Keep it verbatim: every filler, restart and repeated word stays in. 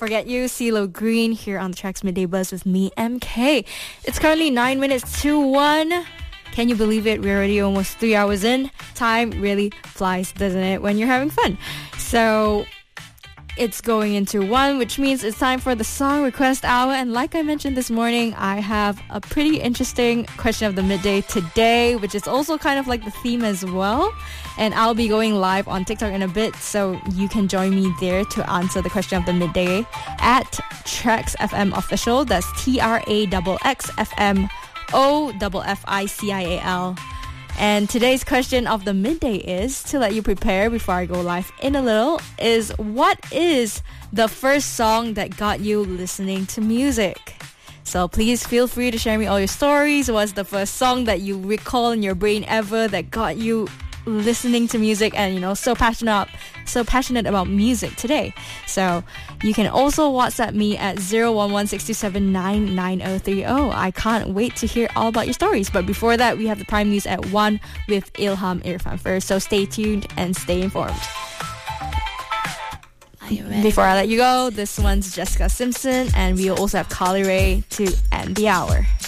Forget You, CeeLo Green here on the Tracks Midday Buzz with me, M K. It's currently nine minutes to one. Can you believe it? We're already almost three hours in. Time really flies, doesn't it, when you're having fun? So it's going into one, which means it's time for the song request hour. And like I mentioned this morning, I have a pretty interesting question of the midday today, which is also kind of like the theme as well. And I'll be going live on TikTok in a bit, so you can join me there to answer the question of the midday at Tracks F M Official. That's T R A X X F M O F F I C I A L. And today's question of the midday is, to let you prepare before I go live in a little, is what is the first song that got you listening to music? So please feel free to share me all your stories. What's the first song that you recall in your brain ever that got you listening to music and, you know, so passionate so passionate about music today? So you can also WhatsApp me at zero one one six two seven nine nine zero three zero. I can't wait to hear all about your stories. But before that, we have the Prime News at one with Ilham Irfan first. So stay tuned and stay informed. Before I let you go, this one's Jessica Simpson, and we'll also have Carly Rae to end the hour.